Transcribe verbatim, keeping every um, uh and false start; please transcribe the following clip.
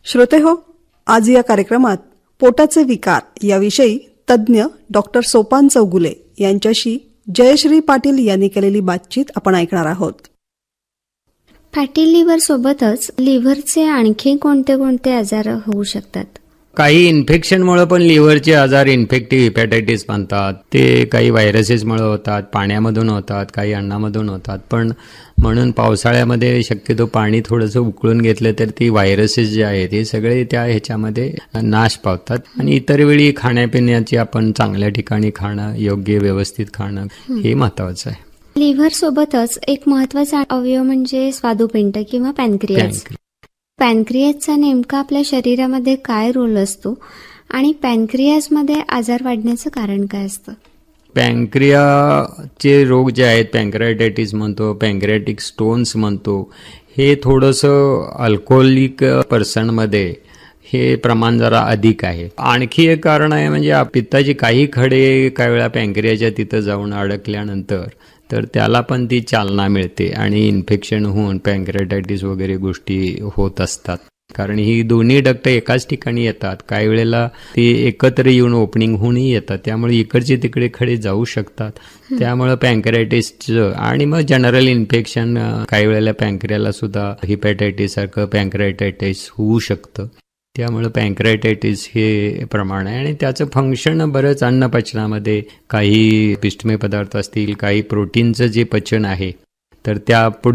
श्रोते हो, आज या कार्यक्रमात पोटाचे विकार याविषयी तज्ज्ञ डॉक्टर सोपान चौगुले यांच्याशी जयश्री पाटील यांनी केलेली बातचीत आपण ऐकणार आहोत. फॅटी लिव्हर सोबतच लिव्हरचे आणखी कोणते कोणते आजार होऊ शकतात? काही इन्फेक्शनमुळे पण लिव्हरचे आजार, इन्फेक्टिव्ह हिपॅटायटिस म्हणतात, ते काही व्हायरसेसमुळे होतात, पाण्यामधून होतात, काही अन्नामधून होतात. पण म्हणून पावसाळ्यामध्ये शक्यतो पाणी थोडंसं उकळून घेतलं तर ती व्हायरसेस जे आहेत हे सगळे त्या ह्याच्यामध्ये नाश पावतात. आणि इतर वेळी खाण्यापिण्याची आपण चांगल्या ठिकाणी खाणं, योग्य व्यवस्थित खाणं हे महत्वाचं आहे. लिव्हर सोबतच एक महत्वाचा अवयव म्हणजे स्वादुपिंड किंवा पॅनक्रियाज. पॅनक्रियाजचा नेमका आपल्या शरीरामध्ये काय रोल असतो आणि पॅनक्रियाजमध्ये आजार वाढण्याचं कारण काय असतं? पॅनक्रियाचे रोग जे आहेत, पॅनक्रियाटायटिस म्हणतो, पॅनक्रियाटिक स्टोन्स म्हणतो, हे थोडंसं अल्कोहोलिक पर्सनमध्ये हे प्रमाण जरा अधिक आहे. आणखी एक कारण आहे म्हणजे पित्ताची काही खडे काही वेळा पॅनक्रियाच्या तिथं जाऊन अडकल्यानंतर तर त्याला पण ती चालना मिळते आणि इन्फेक्शन होऊन पॅनक्रियाटायटिस वगैरे गोष्टी होत असतात. कारण ही दोन्ही डक्ट एकाच ठिकाणी येतात, काही वेळेला ती एकत्र येऊन ओपनिंग होऊनही येतात, त्यामुळे इकडचे तिकडे खडे जाऊ शकतात. त्यामुळे पॅनक्रियाटायटिसचं आणि मग जनरल इन्फेक्शन काही वेळेला पॅनक्रियाला सुद्धा हिपॅटायटिस सारखं पॅनक्रियाटायटिस होऊ शकतं. त्यामुळे पॅनक्रियाटायटिस हे प्रमाण आहे आणि त्याचं फंक्शन बरंच अन्नपचनामध्ये काही पिष्टमय पदार्थ असतील, काही प्रोटीनचं जे पचन आहे तर त्या